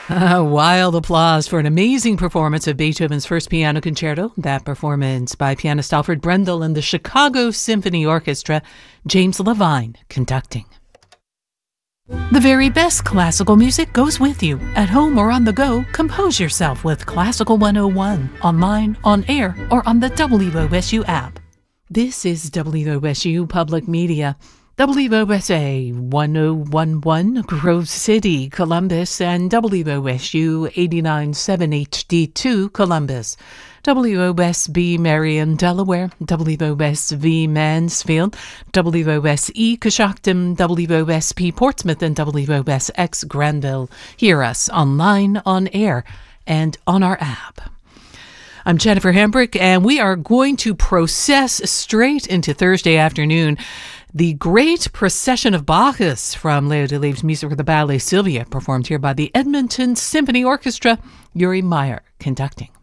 Wild applause for an amazing performance of Beethoven's First Piano Concerto. That performance by pianist Alfred Brendel and the Chicago Symphony Orchestra, James Levine conducting. The very best classical music goes with you. At home or on the go, compose yourself with Classical 101, online, on air, or on the WOSU app. This is WOSU Public Media. WOSA 1011 Grove City, Columbus, and WOSU 89.7 HD2 Columbus, WOSB Marion, Delaware, WOSV Mansfield, WOSE Coshocton, WOSP Portsmouth, and WOSX Granville. Hear us online, on air, and on our app. I'm Jennifer Hambrick, and we are going to process straight into Thursday afternoon. The Great Procession of Bacchus from Leo Delibes' music for the ballet Sylvia, performed here by the Edmonton Symphony Orchestra, Uri Meyer conducting.